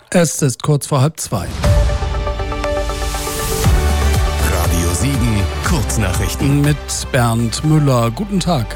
Es ist kurz vor 1:30. Radio 7 Kurznachrichten. Mit Bernd Müller. Guten Tag.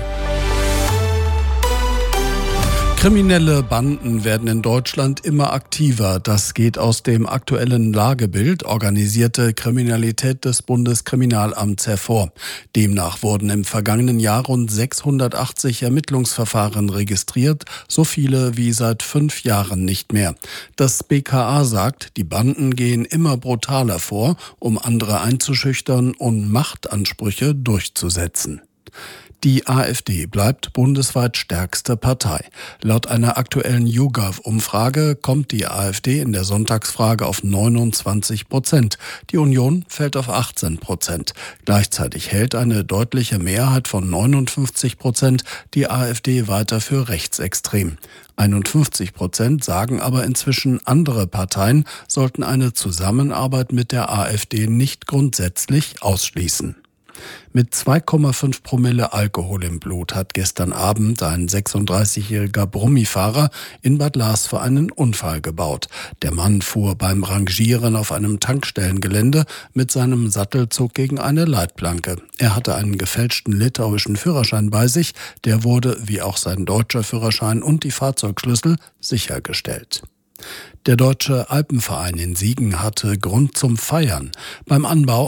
Kriminelle Banden werden in Deutschland immer aktiver. Das geht aus dem aktuellen Lagebild organisierte Kriminalität des Bundeskriminalamts hervor. Demnach wurden im vergangenen Jahr rund 680 Ermittlungsverfahren registriert, so viele wie seit 5 Jahren nicht mehr. Das BKA sagt, die Banden gehen immer brutaler vor, um andere einzuschüchtern und Machtansprüche durchzusetzen. Die AfD bleibt bundesweit stärkste Partei. Laut einer aktuellen YouGov-Umfrage kommt die AfD in der Sonntagsfrage auf 29%. Die Union fällt auf 18%. Gleichzeitig hält eine deutliche Mehrheit von 59% die AfD weiter für rechtsextrem. 51% sagen aber inzwischen, andere Parteien sollten eine Zusammenarbeit mit der AfD nicht grundsätzlich ausschließen. Mit 2,5 Promille Alkohol im Blut hat gestern Abend ein 36-jähriger Brummifahrer in Bad Laaß einen Unfall gebaut. Der Mann fuhr beim Rangieren auf einem Tankstellengelände mit seinem Sattelzug gegen eine Leitplanke. Er hatte einen gefälschten litauischen Führerschein bei sich. Der wurde, wie auch sein deutscher Führerschein und die Fahrzeugschlüssel, sichergestellt. Der Deutsche Alpenverein in Siegen hatte Grund zum Feiern. Beim Anbau